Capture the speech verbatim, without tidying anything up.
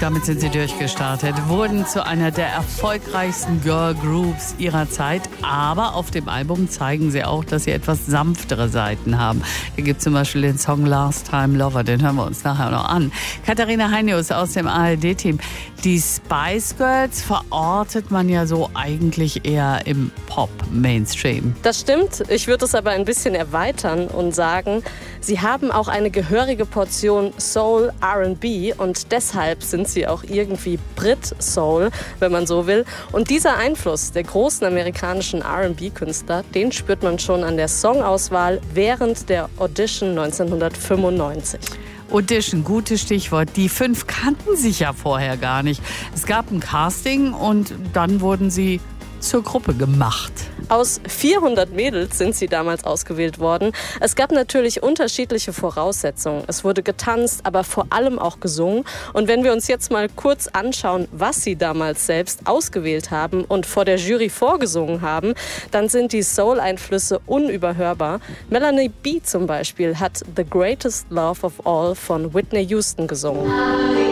Damit sind sie durchgestartet, wurden zu einer der erfolgreichsten Girl Groups ihrer Zeit. Aber auf dem Album zeigen sie auch, dass sie etwas sanftere Seiten haben. Hier gibt es zum Beispiel den Song Last Time Lover, den hören wir uns nachher noch an. Katharina Heinius aus dem A R D-Team. Die Spice Girls verortet man ja so eigentlich eher im Pop-Mainstream. Das stimmt. Ich würde es aber ein bisschen erweitern und sagen, sie haben auch eine gehörige Portion Soul R and B und deshalb sind sie auch irgendwie Brit-Soul, wenn man so will. Und dieser Einfluss der großen amerikanischen R and B-Künstler, den spürt man schon an der Songauswahl während der Audition neunzehnhundertfünfundneunzig. Audition, gutes Stichwort. Die fünf kannten sich ja vorher gar nicht. Es gab ein Casting und dann wurden sie zur Gruppe gemacht. Aus vierhundert Mädels sind sie damals ausgewählt worden. Es gab natürlich unterschiedliche Voraussetzungen. Es wurde getanzt, aber vor allem auch gesungen. Und wenn wir uns jetzt mal kurz anschauen, was sie damals selbst ausgewählt haben und vor der Jury vorgesungen haben, dann sind die Soul-Einflüsse unüberhörbar. Melanie B. zum Beispiel hat The Greatest Love of All von Whitney Houston gesungen.